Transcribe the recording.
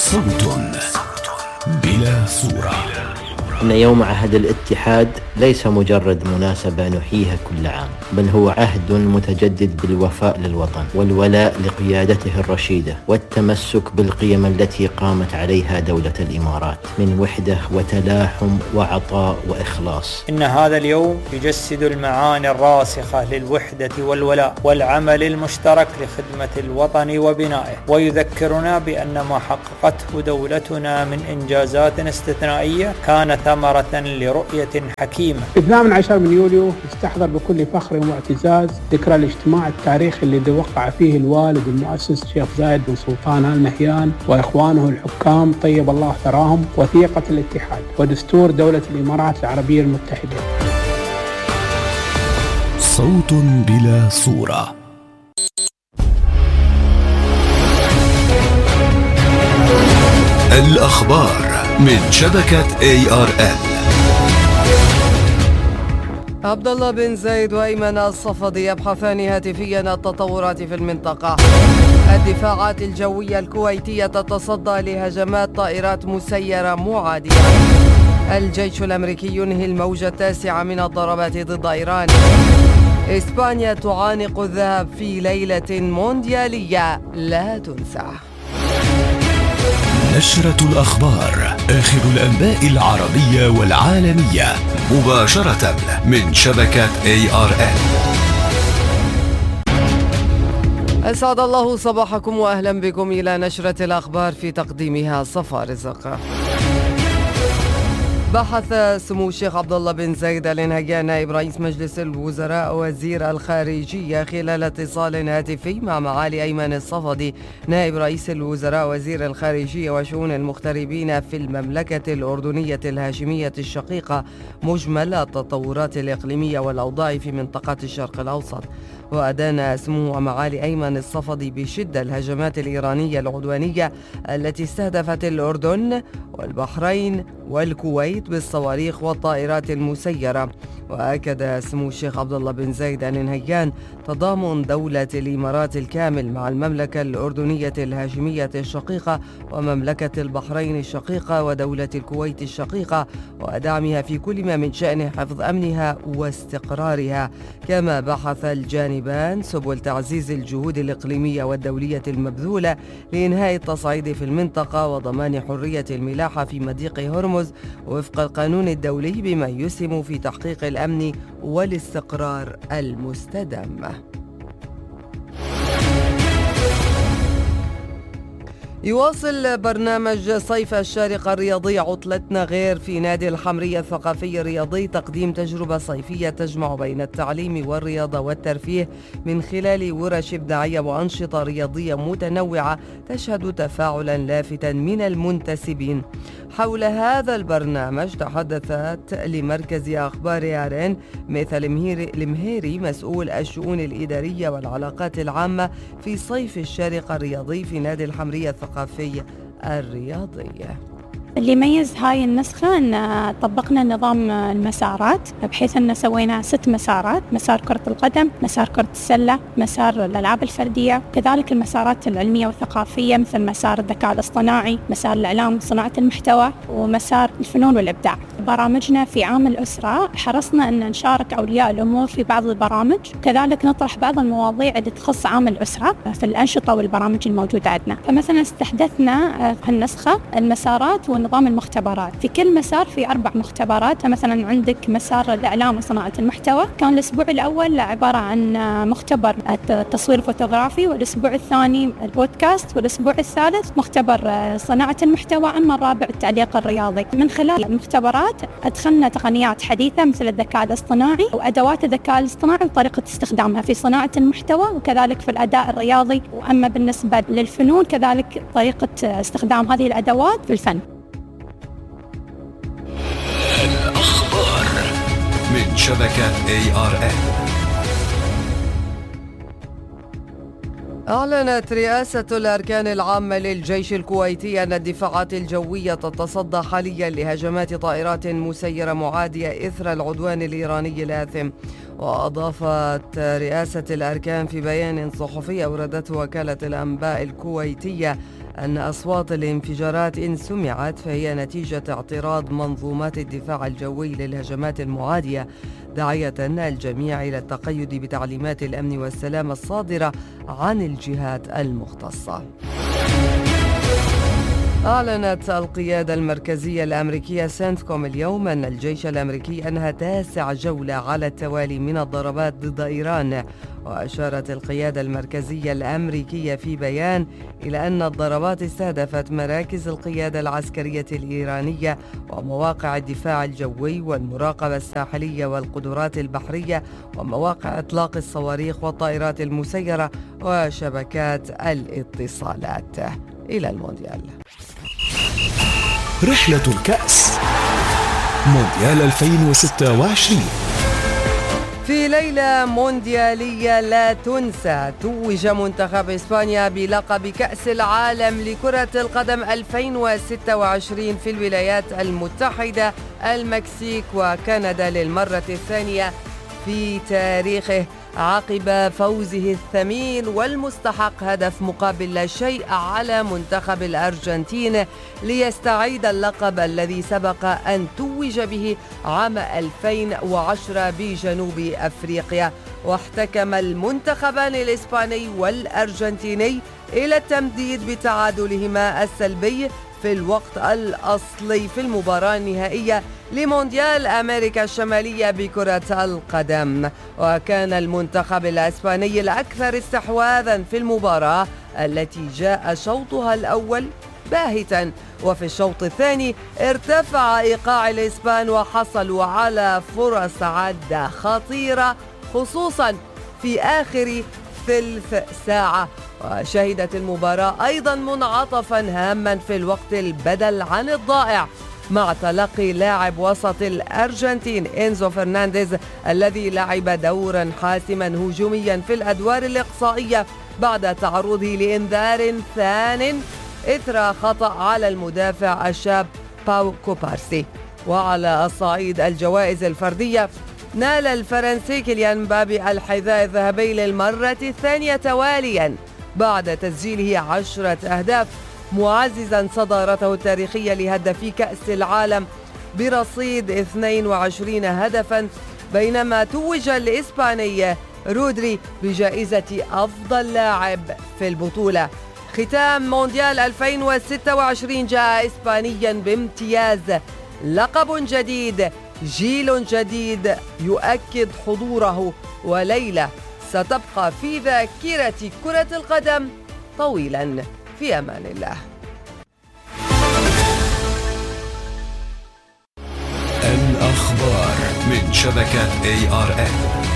صوت بلا صورة. إن يوم عهد الاتحاد ليس مجرد مناسبة نحييها كل عام، بل هو عهد متجدد بالوفاء للوطن والولاء لقيادته الرشيدة والتمسك بالقيم التي قامت عليها دولة الإمارات من وحدة وتلاحم وعطاء وإخلاص. إن هذا اليوم يجسد المعاني الراسخة للوحدة والولاء والعمل المشترك لخدمة الوطن وبنائه، ويذكرنا بأن ما حققته دولتنا من إنجازات استثنائية كانت ثمرة لرؤية حكيمة. 12 من يوليو يستحضر بكل فخر واعتزاز ذكرى الاجتماع التاريخي الذي وقع فيه الوالد المؤسس الشيخ زايد بن سلطان آل نهيان وإخوانه الحكام طيب الله ثراهم وثيقة الاتحاد ودستور دولة الإمارات العربية المتحدة. صوت بلا صورة. الأخبار من شبكة ARN. عبد الله بن زايد وأيمن الصفدي يبحثان هاتفيا التطورات في المنطقة. الدفاعات الجوية الكويتية تتصدى لهجمات طائرات مسيرة معادية. الجيش الأمريكي ينهي الموجة التاسعة من الضربات ضد إيران. إسبانيا تعانق الذهب في ليلة مونديالية لا تنسى. نشرة الأخبار، آخر الأنباء العربية والعالمية مباشرة من شبكة ARN. أسعد الله صباحكم وأهلا بكم إلى نشرة الأخبار في تقديمها صفا رزق. بحث سمو الشيخ عبد الله بن زايد آل نهيان نائب رئيس مجلس الوزراء وزير الخارجية خلال اتصال هاتفي مع معالي أيمن الصفدي نائب رئيس الوزراء وزير الخارجية وشؤون المغتربين في المملكة الأردنية الهاشمية الشقيقة مجمل التطورات الإقليمية والأوضاع في منطقة الشرق الأوسط. وأدان سمو معالي أيمن الصفدي بشدة الهجمات الإيرانية العدوانية التي استهدفت الأردن والبحرين والكويت بالصواريخ والطائرات المسيرة. وأكد سمو الشيخ عبد الله بن زايد آل نهيان تضامن دولة الإمارات الكامل مع المملكة الأردنية الهاشمية الشقيقة ومملكة البحرين الشقيقة ودولة الكويت الشقيقة ودعمها في كل ما من شأن حفظ أمنها واستقرارها. كما بحث الجانبان سبل تعزيز الجهود الإقليمية والدولية المبذولة لإنهاء التصعيد في المنطقة وضمان حرية الملاحة في مضيق هرمز وفق القانون الدولي بما يسهم في تحقيق الأمن والاستقرار المستدام. يواصل برنامج صيف الشارقة الرياضي عطلتنا غير في نادي الحمرية الثقافي الرياضي تقديم تجربة صيفية تجمع بين التعليم والرياضة والترفيه من خلال ورش إبداعية وأنشطة رياضية متنوعة تشهد تفاعلا لافتا من المنتسبين. حول هذا البرنامج تحدثت لمركز أخبار ARN مثل المهيري مسؤول الشؤون الإدارية والعلاقات العامة في صيف الشارقة الرياضي في نادي الحمرية الثقافي الرياضية. اللي يميز هاي النسخة أن طبقنا نظام المسارات بحيث أن سوينا 6 مسارات: مسار كرة القدم، مسار كرة السلة، مسار الألعاب الفردية، كذلك المسارات العلمية والثقافية مثل مسار الذكاء الاصطناعي، مسار الإعلام وصناعة المحتوى، ومسار الفنون والإبداع. برامجنا في عام الأسرة حرصنا أن نشارك أولياء الأمور في بعض البرامج، وكذلك نطرح بعض المواضيع اللي تخص عام الأسرة في الأنشطة والبرامج الموجودة عندنا. فمثلا استحدثنا في النسخة المسارات ونظام المختبرات. في كل مسار في 4 مختبرات. فمثلا عندك مسار الإعلام وصناعة المحتوى، كان الأسبوع الأول عبارة عن مختبر التصوير الفوتوغرافي، والأسبوع الثاني البودكاست، والأسبوع الثالث مختبر صناعة المحتوى، أما الرابع التعليق الرياضي. من خلال المختبرات أدخلنا تقنيات حديثة مثل الذكاء الاصطناعي وأدوات الذكاء الاصطناعي وطريقة استخدامها في صناعة المحتوى وكذلك في الأداء الرياضي. وأما بالنسبة للفنون كذلك طريقة استخدام هذه الأدوات في الفن. الأخبار من شبكة ARN. أعلنت رئاسة الأركان العامة للجيش الكويتي أن الدفاعات الجوية تتصدى حاليا لهجمات طائرات مسيرة معادية إثر العدوان الإيراني الآثم. وأضافت رئاسة الأركان في بيان صحفي أوردته وكالة الأنباء الكويتية أن أصوات الانفجارات إن سمعت فهي نتيجة اعتراض منظومات الدفاع الجوي للهجمات المعادية، داعية الجميع إلى التقيد بتعليمات الأمن والسلام الصادرة عن الجهات المختصة. أعلنت القيادة المركزية الأمريكية سنتكوم اليوم أن الجيش الأمريكي أنهى 9 جولة على التوالي من الضربات ضد إيران. وأشارت القيادة المركزية الأمريكية في بيان إلى أن الضربات استهدفت مراكز القيادة العسكرية الإيرانية ومواقع الدفاع الجوي والمراقبة الساحلية والقدرات البحرية ومواقع إطلاق الصواريخ والطائرات المسيرة وشبكات الاتصالات. إلى المونديال. رحلة الكأس مونديال 2026. في ليلة مونديالية لا تنسى، توج منتخب إسبانيا بلقب كأس العالم لكرة القدم 2026 في الولايات المتحدة، المكسيك وكندا للمرة الثانية في تاريخه، عقب فوزه الثمين والمستحق هدف مقابل لا شيء على منتخب الأرجنتين ليستعيد اللقب الذي سبق أن توج به عام 2010 بجنوب أفريقيا. واحتكم المنتخبان الإسباني والأرجنتيني إلى التمديد بتعادلهما السلبي في الوقت الأصلي في المباراة النهائية لمونديال أمريكا الشمالية بكرة القدم. وكان المنتخب الإسباني الأكثر استحواذاً في المباراة التي جاء شوطها الأول باهتاً، وفي الشوط الثاني ارتفع إيقاع الإسبان وحصلوا على فرص عدة خطيرة خصوصاً في آخر ثلث ساعة. وشهدت المباراة أيضاً منعطفاً هاماً في الوقت البدل عن الضائع مع تلقي لاعب وسط الأرجنتين إنزو فرنانديز الذي لعب دورا حاسما هجوميا في الأدوار الإقصائية بعد تعرضه لإنذار ثان إثر خطأ على المدافع الشاب باو كوبارسي. وعلى الصعيد الجوائز الفردية، نال الفرنسي كيليان مبابي الحذاء الذهبي للمرة الثانية تواليا بعد تسجيله 10 أهداف، معززا صدارته التاريخية لهدافي كأس العالم برصيد 22 هدفا، بينما توج الإسباني رودري بجائزة أفضل لاعب في البطولة. ختام مونديال 2026 جاء إسبانيا بامتياز، لقب جديد، جيل جديد يؤكد حضوره، وليلة ستبقى في ذاكرة كرة القدم طويلا. في أمان الله. الأخبار من شبكة ARN.